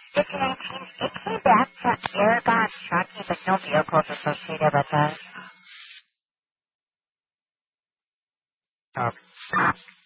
1519, it came back to Aragon Trucking, but no vehicles associated with us. Oh,